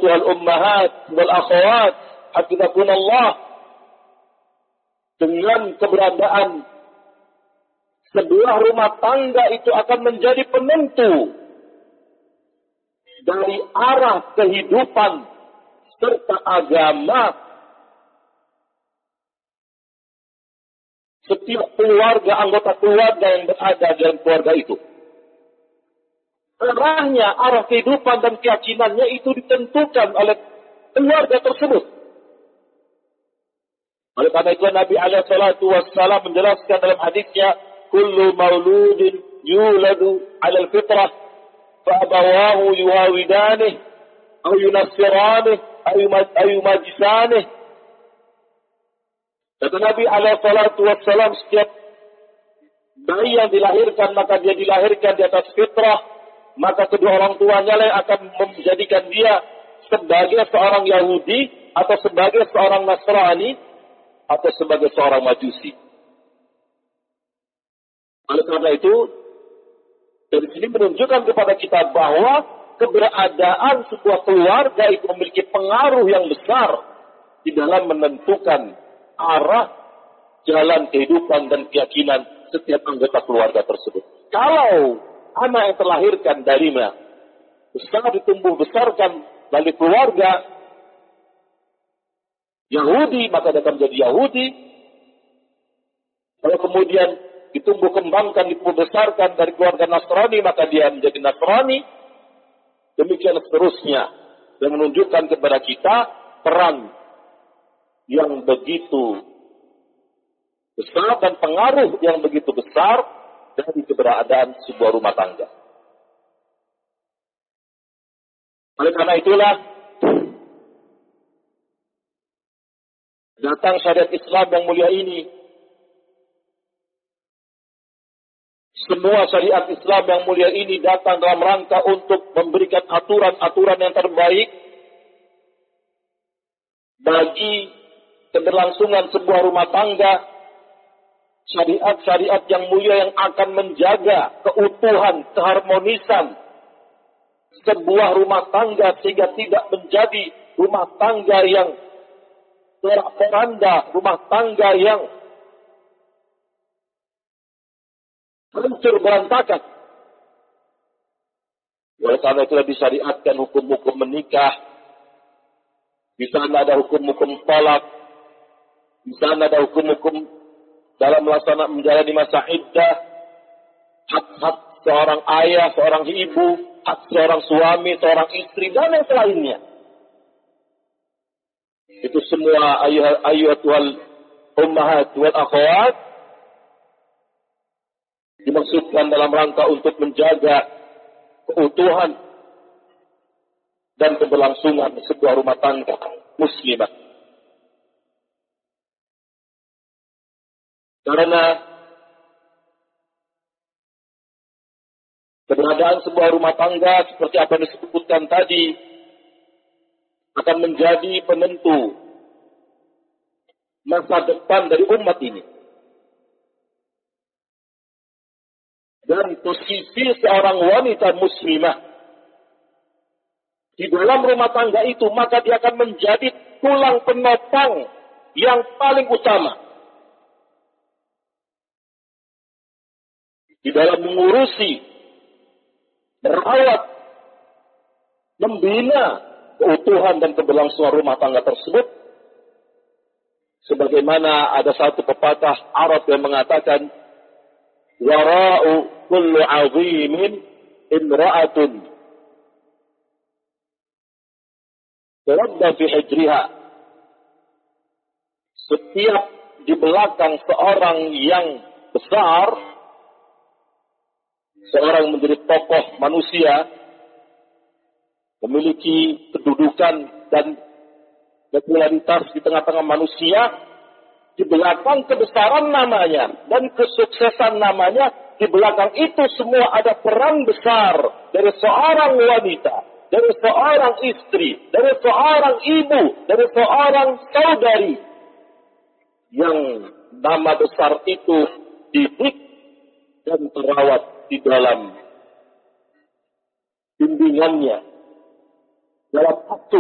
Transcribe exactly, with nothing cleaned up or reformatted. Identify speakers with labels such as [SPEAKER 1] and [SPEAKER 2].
[SPEAKER 1] wal ummahat wal akhawat hafizakumullah, dengan keberadaan sebuah rumah tangga itu akan menjadi penentu dari arah kehidupan serta agama setiap keluarga, anggota keluarga yang berada dalam keluarga itu. Arahnya, arah kehidupan dan keyakinannya itu ditentukan oleh keluarga tersebut. Oleh karena itu Nabi alaihi salatu wassalam menjelaskan dalam hadisnya, kullu mauludin yuladu 'alal fitrah fa abawahu yuhawidanih aw yunassiranih aw yumajjisanih. Kata Nabi alaihi salatu wassalam, setiap bayi yang dilahirkan maka dia dilahirkan di atas fitrah, maka kedua orang tuanya lah yang akan menjadikan dia sebagai seorang Yahudi atau sebagai seorang Nasrani atau sebagai seorang Majusi. Oleh karena itu, dari sini menunjukkan kepada kita bahwa keberadaan sebuah keluarga itu memiliki pengaruh yang besar di dalam menentukan arah jalan kehidupan dan keyakinan setiap anggota keluarga tersebut. Kalau anak yang terlahirkan darinya besar ditumbuh besarkan dari keluarga Yahudi, maka dia akan menjadi Yahudi. Kalau kemudian ditumbuh kembangkan, ditumbuh besarkan dari keluarga Nasrani, maka dia menjadi Nasrani. Demikian seterusnya. Dan menunjukkan kepada kita peran yang begitu besar dan pengaruh yang begitu besar dari keberadaan sebuah rumah tangga. Oleh karena itulah datang syariat Islam yang mulia ini. Semua syariat Islam yang mulia ini datang dalam rangka untuk memberikan aturan-aturan yang terbaik bagi keberlangsungan sebuah rumah tangga. Syariat-syariat yang mulia yang akan menjaga keutuhan, keharmonisan sebuah rumah tangga sehingga tidak menjadi rumah tangga yang porak-poranda, rumah tangga yang hancur berantakan. Oleh karena itu disyariatkan hukum-hukum menikah. Di sana ada hukum-hukum talak. Di sana ada hukum-hukum dalam melaksanakan menjalani masa iddah, hak-hak seorang ayah, seorang ibu, hak seorang suami, seorang istri, dan yang lainnya. Itu semua ayat wal ummahat wal akhawat dimaksudkan dalam rangka untuk menjaga keutuhan dan keberlangsungan sebuah rumah tangga muslimah. Karena keberadaan sebuah rumah tangga seperti apa yang disebutkan tadi akan menjadi penentu masa depan dari umat ini. Dan posisi seorang wanita muslimah di dalam rumah tangga itu, maka dia akan menjadi tulang penopang yang paling utama di dalam mengurusi, merawat, membina keutuhan dan keberlangsungan rumah tangga tersebut. Sebagaimana ada satu pepatah Arab yang mengatakan, wara'u kullu 'azimin imra'atun taradda fi hijriha. Setiap di belakang seorang yang besar, seorang menjadi tokoh manusia, memiliki kedudukan dan popularitas di tengah-tengah manusia, di belakang kebesaran namanya dan kesuksesan namanya, di belakang itu semua ada peran besar dari seorang wanita, dari seorang istri, dari seorang ibu, dari seorang saudari, yang nama besar itu didik dan terawat di dalam bimbingannya, dalam waktu